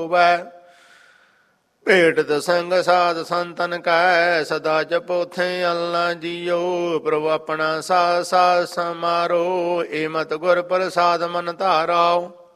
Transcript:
ਹੋਵੈ। ਭੇਟਤ ਸੰਗ ਸਾਧ ਸੰਤਨ ਕੈ ਸਦਾ ਜਪੋਥੇ ਅਲਨਾ ਜੀਓ। ਪ੍ਰਭੂ ਆਪਣਾ ਸਾਧ ਸਾਧ ਸਮਾਰੋ ਏ ਮਤ ਗੁਰ ਪ੍ਰਸਾਦ ਮਨ ਧਾਰਾਓ।